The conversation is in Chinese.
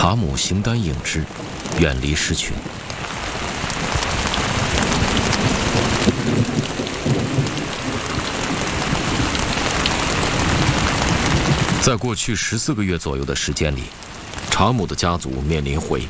查姆形单影只，远离狮群。在过去14个月左右的时间里，查姆的家族面临毁灭。